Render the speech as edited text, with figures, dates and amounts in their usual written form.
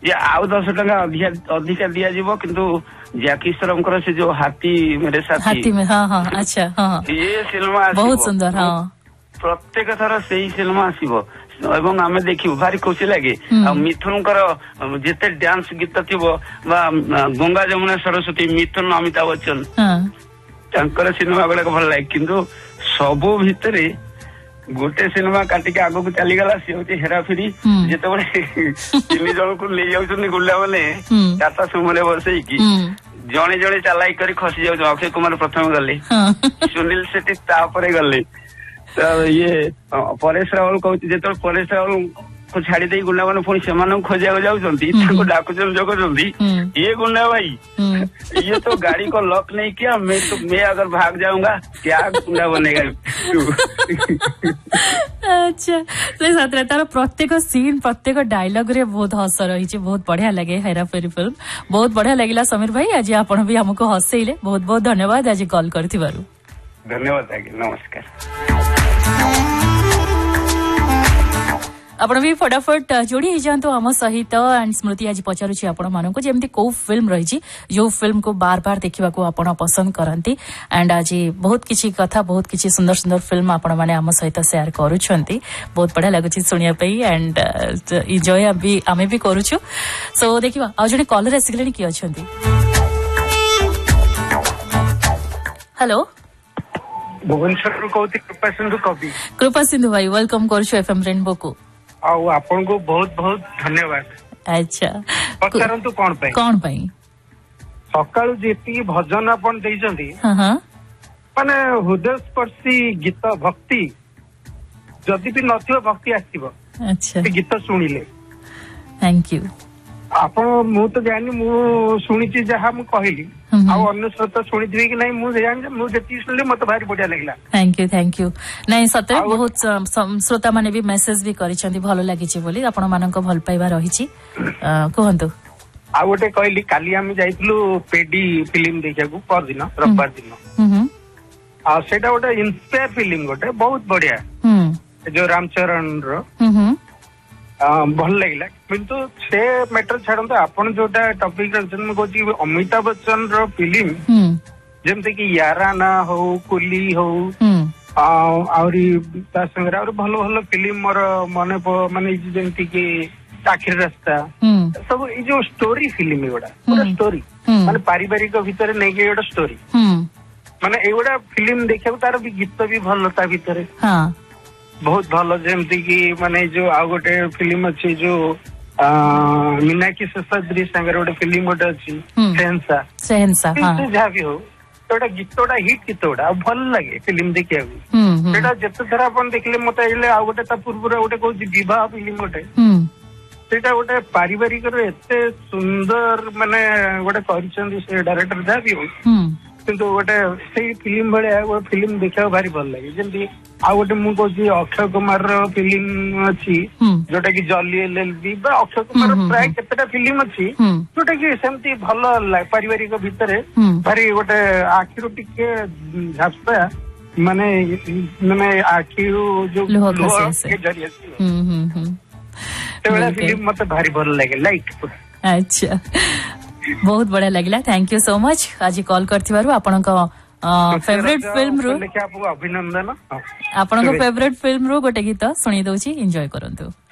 जे आउ 10 टका अधिका दिया किंतु जैकी श्रॉफ से जो हाथी मेरे साथी हाँ हाँ अच्छा हाँ ये सिनेमा बहुत सुंदर हाँ प्रत्येक थर से सिनेमा आसो एवं आम देखू भारी खुशी लगे मिथुन जिते डांस गीत थी गंगा जमुना सरस्वती मिथुन अमिताभ बच्चन सिनेमा गुड़ाक भल लगे किंतु सबू भितर गोटे सिनेमा काटिक आग को चलीगला सी हूँ हेराफेरी जिते तीन जन को ले जाऊँ गुंडा मैंने टाटा सुमोरे बसईकी जड़े जड़े चलाई कर खसी जाऊ अक्षय कुमार प्रथम गले सुनील शेट्टी तापर गले ये परेश रावल कहते जो परेश रावल को छाड़ी दे गुंडा मैंने पुणी से खोजा जाऊँ डाकुचन जगुंट ये गुंडा भाई ये तो गाड़ी को लॉक नहीं किया मैं अगर भाग जाऊंगा क्या गुंडा बनेगा अच्छा तो तार प्रत्येक सीन प्रत्येक डायलॉग रे बहुत हस रही बहुत बढ़िया लगे हेराफेरी फिल्म बहुत बढ़िया लगला समीर भाई आज आपण भी हमको हसैले बहुत बहुत धन्यवाद आज कॉल करथिबारु धन्यवाद नमस्कार आपण भी फटाफट जोड़ी हो जातु आम सहित एंड स्मृति आज पचारुची आपण मानक जमती कौ फिल्म रही जो फिल्म को बार बार देखा आपण पसंद करती एंड आज बहुत किसी कथा बहुत किसी सुंदर सुंदर फिल्म आपण माने आम सहित शेयर करूछंती बहुत बढ़िया लगुच शुणिया एंड एंजॉय भी आमे भी करूछु सो देखिबा आ जने कॉलर आसिगलेनी की अछंती हेलो भुवनेश्वर कहती कृपा सिंधु भाई वेलकम करछु एफएम रेनबो को आपन को बहुत बहुत धन्यवाद अच्छा पचारंतु कौन पाई सकाळु जेती भजन आपण देइजंती माने हृदयस्पर्शी गीत भक्ति जदि भी नथियो भक्ति आसीबो अच्छा गीत सुनिले थैंक यू आपण मु तो जानी मु सुनिची जहा मु कहली आ अन्य श्रोता सुनिथि कि नहीं मु जानी मु जेती सुनले मते भारी बढ़िया लागला थैंक यू नहीं सतरे बहुत श्रोता माने भी मेसेज भी करिसंती भलो लागिची बोली आपण मानक भल पाइबा रहिची कहंतु आ गोटे कहली काली हम जाइतलु पेडी फिल्म देखा को पर दिन रविवार दिन आ सेटा गोटे इंस्पायर फिल्म गोटे बहुत बढ़िया जो रामचरण रो भल लगे किंतु से मैटर छाड़ते आपन जोटा टॉपिक रखछन में कहछि अमिताभ बच्चन रो फिल्म जेमते कि याराना हो कुली हो आउरी ता संगे और भलो भलो फिल्म मोर मने माने जेमते कि आखिर रास्ता सब ये जो स्टोरी फिल्म एगुड़ा पूरा स्टोरी माने पारिवारिक भीतर नहीं के गोटे स्टोरी माने एगुड़ा फिल्म देखा तार भी गीत भी भल ता भीतर बहुत भल जमती कि माने जो आ गोटे फिल्म अच्छी जो मीनाक्षी शेषाद्री संगे गोटे फिल्म गोटे अच्छी शहंशाह जहाँ भी हो तो गीतटा हिट गीतटा भल लगे फिल्म देखा जिते थर आप देखले मत आ गोटे पूर्व गोटे कौन विवाह फिल्म गोटे सेटा गोटे पारिवारिक एते सुंदर माने गोटे कर डायरेक्टर जहाँ भी हो किंतु गोटे से फिल्म भाया गोटे फिल्म देखा भारी भल लगे जमी आ गोटे मु कहूँ अक्षय कुमार फिल्म अच्छी जोटा कि जली एलएलबी अक्षय कुमार प्राय केतेटा फिल्म अच्छी जोटा कि सेमती भल पारिवारिक भितर भारी गोटे आखिर टिके झापा माने माने आखिर जो जरिए फिल्म मत भारी भल लगे लाइक अच्छा बहुत बढ़िया लगला थैंक यू सो मच आज कॉल करथिबारु आपनका फेवरेट फिल्म रो अभिनंदन आपनका फेवरेट फिल्म रो गोटे गीत सुनी दउची एन्जॉय करंतु।